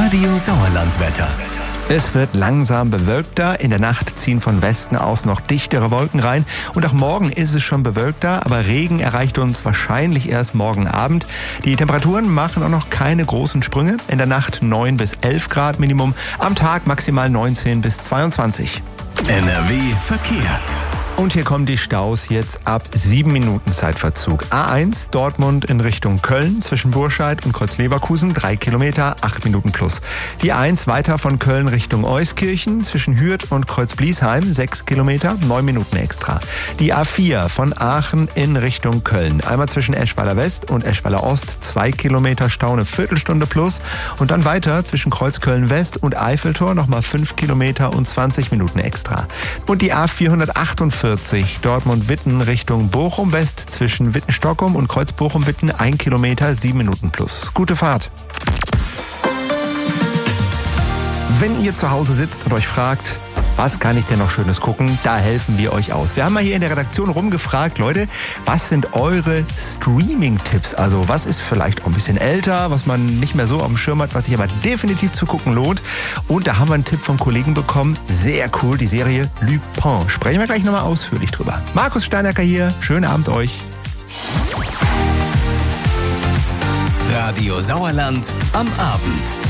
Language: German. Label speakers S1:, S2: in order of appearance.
S1: Radio Sauerland-Wetter.
S2: Es wird langsam bewölkter. In der Nacht ziehen von Westen aus noch dichtere Wolken rein. Und auch morgen ist es schon bewölkter, aber Regen erreicht uns wahrscheinlich erst morgen Abend. Die Temperaturen machen auch noch keine großen Sprünge. In der Nacht 9 bis 11 Grad Minimum, am Tag maximal 19 bis 22.
S1: NRW Verkehr.
S2: Und hier kommen die Staus jetzt ab 7 Minuten Zeitverzug. A1 Dortmund in Richtung Köln zwischen Burscheid und Kreuz-Leverkusen 3 Kilometer, 8 Minuten plus. Die A1 weiter von Köln Richtung Euskirchen zwischen Hürth und Kreuz-Bliesheim 6 Kilometer, 9 Minuten extra. Die A4 von Aachen in Richtung Köln. Einmal zwischen Eschweiler West und Eschweiler Ost 2 Kilometer Stau, eine Viertelstunde plus. Und dann weiter zwischen Kreuzköln West und Eiffeltor nochmal 5 Kilometer und 20 Minuten extra. Und die A448 Dortmund-Witten Richtung Bochum-West zwischen Witten-Stockholm und Kreuz-Bochum-Witten 1 Kilometer, 7 Minuten plus. Gute Fahrt. Wenn ihr zu Hause sitzt und euch fragt, was kann ich denn noch Schönes gucken? Da helfen wir euch aus. Wir haben mal hier in der Redaktion rumgefragt, Leute, was sind eure Streaming-Tipps? Also was ist vielleicht auch ein bisschen älter, was man nicht mehr so auf dem Schirm hat, was sich aber definitiv zu gucken lohnt. Und da haben wir einen Tipp vom Kollegen bekommen. Sehr cool, die Serie Lupin. Sprechen wir gleich nochmal ausführlich drüber. Markus Steinacker hier, schönen Abend euch.
S1: Radio Sauerland am Abend.